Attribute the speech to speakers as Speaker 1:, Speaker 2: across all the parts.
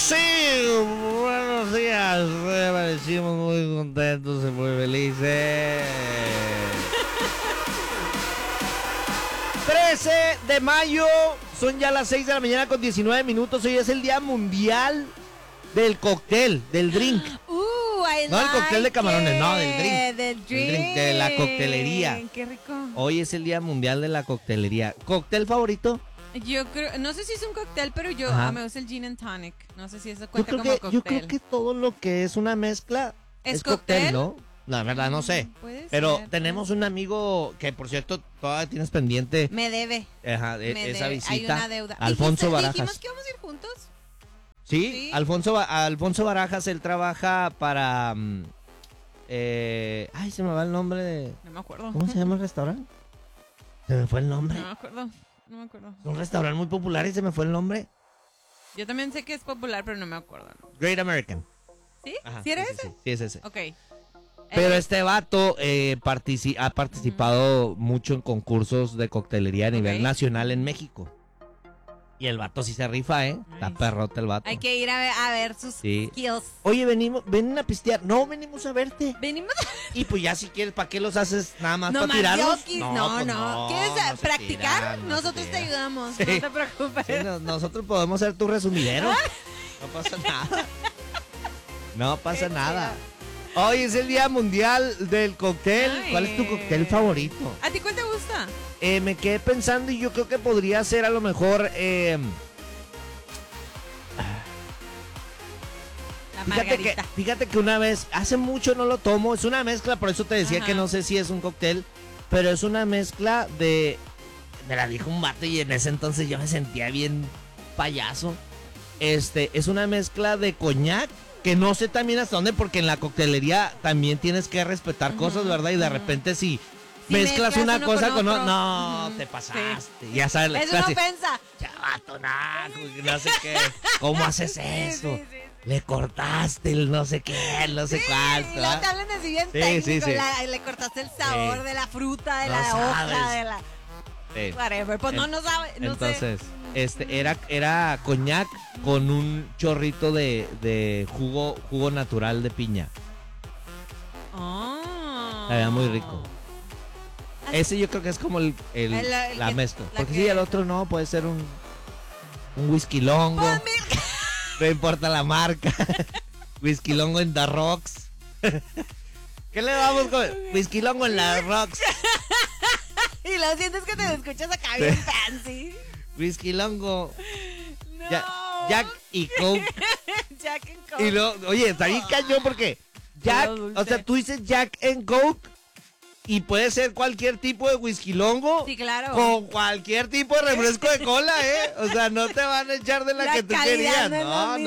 Speaker 1: Sí, buenos días. Amanecimos muy contentos y muy felices. 13 de mayo, son ya las 6 de la mañana con 19 minutos. Hoy es el Día Mundial del Cóctel, del drink. No el cóctel de camarones, no, del drink.
Speaker 2: Del
Speaker 1: drink, de la coctelería.
Speaker 2: Qué rico.
Speaker 1: Hoy es el Día Mundial de la Coctelería. ¿Cóctel favorito?
Speaker 2: Yo creo, no sé si es un cóctel, pero yo me gusta el gin and tonic. No sé si eso cuenta como cóctel.
Speaker 1: Yo creo que todo lo que es una mezcla es cóctel, ¿no? La verdad no sé. Pero tenemos un amigo que, por cierto, todavía tienes pendiente.
Speaker 2: Me debe.
Speaker 1: Esa visita.
Speaker 2: Hay una deuda.
Speaker 1: Alfonso Barajas.
Speaker 2: ¿Dijimos que íbamos a ir juntos?
Speaker 1: Sí. Alfonso Barajas, él trabaja para... ay, se me va el nombre de...
Speaker 2: No me acuerdo.
Speaker 1: ¿Cómo se llama el restaurante? Se me fue el nombre.
Speaker 2: No me acuerdo.
Speaker 1: Es un restaurante muy popular y se me fue el nombre.
Speaker 2: Yo también sé que es popular, pero no me acuerdo.
Speaker 1: Great American.
Speaker 2: ¿Sí?
Speaker 1: Ajá,
Speaker 2: ¿Sí era ese?
Speaker 1: Sí, es ese.
Speaker 2: Ok.
Speaker 1: Pero este vato ha participado mucho en concursos de coctelería a nivel nacional en México. Y el vato sí se rifa, ¿eh? Está perrote el vato.
Speaker 2: Hay que ir a ver sus skills.
Speaker 1: Oye, ven a pistear. No, venimos a verte.
Speaker 2: Venimos.
Speaker 1: Y pues ya si quieres, ¿para qué los haces nada más para tirarlos?
Speaker 2: No. ¿Quieres practicar?
Speaker 1: Tiran,
Speaker 2: nosotros te ayudamos.
Speaker 1: Sí.
Speaker 2: No te preocupes.
Speaker 1: Sí, nosotros podemos ser tu resumidero. No pasa nada. No pasa nada. Hoy es el Día Mundial del Cóctel.
Speaker 2: Ay.
Speaker 1: ¿Cuál es tu cóctel favorito?
Speaker 2: ¿A ti cuál te gusta?
Speaker 1: Me quedé pensando y yo creo que podría ser a lo mejor...
Speaker 2: La margarita.
Speaker 1: Fíjate que una vez, hace mucho no lo tomo, es una mezcla, por eso te decía que no sé si es un cóctel, pero es una mezcla de... Me la dijo un vato y en ese entonces yo me sentía bien payaso. Es una mezcla de coñac, que no sé también hasta dónde, porque en la coctelería también tienes que respetar cosas, ¿verdad? Y de repente si mezclas una cosa con otra, no, te pasaste. Sí. Ya sabes,
Speaker 2: es una ofensa.
Speaker 1: Chavato, no sé qué. ¿Cómo haces eso? Sí. Le cortaste el no sé qué, no sé cuánto.
Speaker 2: Y luego te hablan así bien técnico. Le cortaste el sabor de la fruta, de la hoja, de la...
Speaker 1: Sí.
Speaker 2: Whatever. Pues no sabe. No
Speaker 1: entonces, era coñac con un chorrito de jugo natural de piña. Sabía muy rico. Ese yo creo que es como la mezcla. Porque si el otro no, puede ser un whisky longo. No importa la marca. Whisky longo en The Rocks. ¿Qué le vamos con whisky longo en las Rocks?
Speaker 2: Y lo sientes que te escuchas acá bien fancy.
Speaker 1: Whisky longo.
Speaker 2: No.
Speaker 1: Jack y Coke.
Speaker 2: Jack and Coke.
Speaker 1: Y oye, está bien cañón porque Jack, o sea, tú dices Jack and Coke y puede ser cualquier tipo de whisky longo.
Speaker 2: Sí, claro.
Speaker 1: Con cualquier tipo de refresco de cola, ¿eh? O sea, no te van a echar de la que tú querías. No.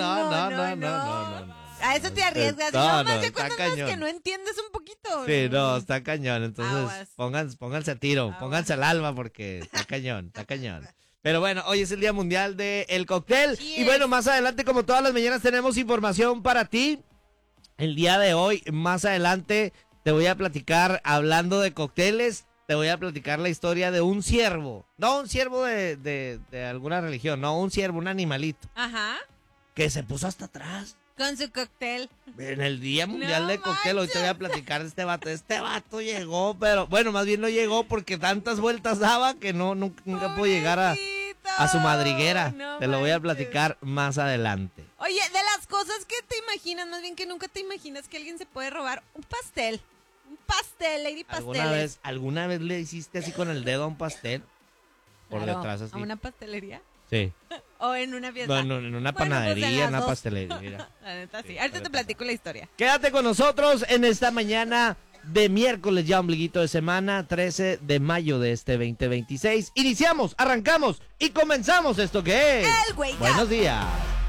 Speaker 2: A eso te arriesgas. No, más de cuentas más que no entiendes un poquito.
Speaker 1: Sí, no, está cañón. Entonces, pónganse a tiro, pónganse al alma porque está cañón. Pero bueno, hoy es el Día Mundial del Cóctel. Y bueno, más adelante, como todas las mañanas, tenemos información para ti. El día de hoy, más adelante, te voy a platicar, hablando de cócteles, te voy a platicar la historia de un ciervo. No un ciervo de alguna religión, no, un ciervo, un animalito.
Speaker 2: Ajá.
Speaker 1: Que se puso hasta atrás.
Speaker 2: Con su cóctel.
Speaker 1: En el Día Mundial del Cóctel, hoy te voy a platicar de este vato. Este vato llegó, pero bueno, más bien no llegó porque tantas vueltas daba que nunca pudo llegar a su madriguera. Te lo voy a platicar más adelante.
Speaker 2: Oye, de las cosas que te imaginas, más bien que nunca te imaginas que alguien se puede robar un pastel. Un pastel, Lady Pasteles.
Speaker 1: ¿Alguna vez le hiciste así con el dedo a un pastel? Por detrás así.
Speaker 2: ¿A una pastelería?
Speaker 1: Sí.
Speaker 2: ¿O en una fiesta?
Speaker 1: No, en una panadería, en una pastelería.
Speaker 2: La neta sí. Ahorita te platico la historia.
Speaker 1: Quédate con nosotros en esta mañana de miércoles, ya ombliguito de semana, 13 de mayo de este 2026. Iniciamos, arrancamos y comenzamos esto que es...
Speaker 2: El Wake Up.
Speaker 1: Buenos días.